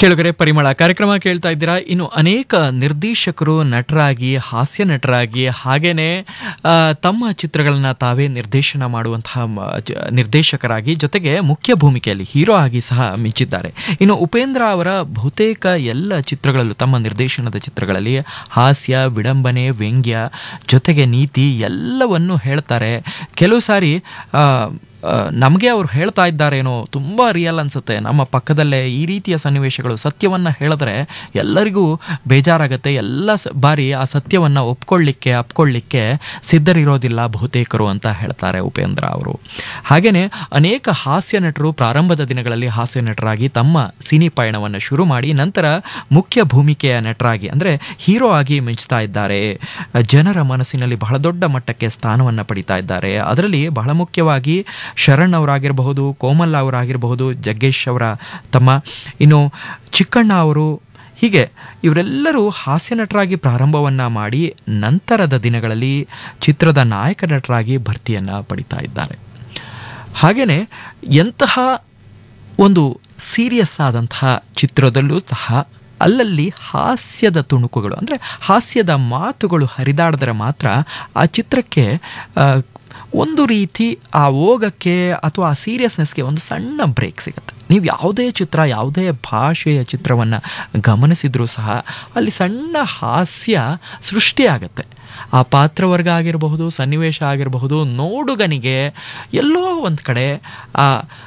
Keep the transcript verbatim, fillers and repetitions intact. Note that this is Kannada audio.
ಕೇಳುಗರೆ ಪರಿಮಳ ಕಾರ್ಯಕ್ರಮ ಕೇಳ್ತಾ ಇದ್ದೀರಾ. ಇನ್ನು ಅನೇಕ ನಿರ್ದೇಶಕರು ನಟರಾಗಿ, ಹಾಸ್ಯ ನಟರಾಗಿ, ಹಾಗೇನೆ ಆ, ತಮ್ಮ ಚಿತ್ರಗಳನ್ನ ತಾವೇ ನಿರ್ದೇಶನ ಮಾಡುವಂತಹ ಮ- ಜ- ನಿರ್ದೇಶಕರಾಗಿ, ಜೊತೆಗೆ ಮುಖ್ಯ ಭೂಮಿಕೆಯಲ್ಲಿ ಹೀರೋ ಆಗಿ ಸಹ ಮಿಂಚಿದ್ದಾರೆ. ಇನ್ನು ಉಪೇಂದ್ರ ಅವರ ಬಹುತೇಕ ಎಲ್ಲ ಚಿತ್ರಗಳಲ್ಲೂ, ತಮ್ಮ ನಿರ್ದೇಶನದ ಚಿತ್ರಗಳಲ್ಲಿ ಹಾಸ್ಯ, ವಿಡಂಬನೆ, ವ್ಯಂಗ್ಯ, ಜೊತೆಗೆ ನೀತಿ ಎಲ್ಲವನ್ನು ಹೇಳ್ತಾರೆ. ಕೆಲವು ಸಾರಿ ಆ, ನಮಗೆ ಅವ್ರು ಹೇಳ್ತಾ ಇದ್ದಾರೇನೋ, ತುಂಬ ರಿಯಲ್ ಅನಿಸುತ್ತೆ. ನಮ್ಮ ಪಕ್ಕದಲ್ಲೇ ಈ ರೀತಿಯ ಸನ್ನಿವೇಶಗಳು, ಸತ್ಯವನ್ನು ಹೇಳಿದ್ರೆ ಎಲ್ಲರಿಗೂ ಬೇಜಾರಾಗತ್ತೆ. ಎಲ್ಲ ಸ ಬಾರಿ ಆ ಸತ್ಯವನ್ನು ಒಪ್ಕೊಳ್ಳಿಕ್ಕೆ ಅಪ್ಕೊಳ್ಳಿಕ್ಕೆ ಸಿದ್ಧರಿರೋದಿಲ್ಲ ಬಹುತೇಕರು ಅಂತ ಹೇಳ್ತಾರೆ ಉಪೇಂದ್ರ ಅವರು. ಹಾಗೆಯೇ ಅನೇಕ ಹಾಸ್ಯ ನಟರು ಪ್ರಾರಂಭದ ದಿನಗಳಲ್ಲಿ ಹಾಸ್ಯ ನಟರಾಗಿ ತಮ್ಮ ಸಿನಿ ಪಯಣವನ್ನು ಶುರು ಮಾಡಿ ನಂತರ ಮುಖ್ಯ ಭೂಮಿಕೆಯ ನಟರಾಗಿ, ಅಂದರೆ ಹೀರೋ ಆಗಿ ಮಿಂಚ್ತಾ ಇದ್ದಾರೆ. ಜನರ ಮನಸ್ಸಿನಲ್ಲಿ ಬಹಳ ದೊಡ್ಡ ಮಟ್ಟಕ್ಕೆ ಸ್ಥಾನವನ್ನು ಪಡಿತಾ ಇದ್ದಾರೆ. ಅದರಲ್ಲಿ ಬಹಳ ಮುಖ್ಯವಾಗಿ ಶರಣ್ ಅವರಾಗಿರಬಹುದು, ಕೋಮಲ್ ಅವರಾಗಿರಬಹುದು, ಜಗ್ಗೇಶ್ ಅವರ ತಮ್ಮ, ಇನ್ನು ಚಿಕ್ಕಣ್ಣ ಅವರು, ಹೀಗೆ ಇವರೆಲ್ಲರೂ ಹಾಸ್ಯ ನಟರಾಗಿ ಪ್ರಾರಂಭವನ್ನು ಮಾಡಿ ನಂತರದ ದಿನಗಳಲ್ಲಿ ಚಿತ್ರದ ನಾಯಕ ನಟರಾಗಿ ಭರ್ತಿಯನ್ನು ಪಡಿತಾ ಇದ್ದಾರೆ. ಹಾಗೆಯೇ ಎಂತಹ ಒಂದು ಸೀರಿಯಸ್ ಆದಂತಹ ಚಿತ್ರದಲ್ಲೂ ಸಹ ಅಲ್ಲಲ್ಲಿ ಹಾಸ್ಯದ ತುಣುಕುಗಳು, ಅಂದರೆ ಹಾಸ್ಯದ ಮಾತುಗಳು ಹರಿದಾಡಿದ್ರೆ ಮಾತ್ರ ಆ ಚಿತ್ರಕ್ಕೆ ಆ, ಒಂದು ರೀತಿ ಆ ಓಗಕ್ಕೆ ಅಥವಾ ಆ ಸೀರಿಯಸ್ನೆಸ್ಗೆ ಒಂದು ಸಣ್ಣ ಬ್ರೇಕ್ ಸಿಗುತ್ತೆ. ನೀವು ಯಾವುದೇ ಚಿತ್ರ, ಯಾವುದೇ ಭಾಷೆಯ ಚಿತ್ರವನ್ನು ಗಮನಿಸಿದ್ರೂ ಸಹ ಅಲ್ಲಿ ಸಣ್ಣ ಹಾಸ್ಯ ಸೃಷ್ಟಿಯಾಗತ್ತೆ. ಆ ಪಾತ್ರವರ್ಗ ಆಗಿರಬಹುದು, ಸನ್ನಿವೇಶ ಆಗಿರಬಹುದು, ನೋಡುಗನಿಗೆ ಎಲ್ಲೋ ಒಂದು ಕಡೆ ಆ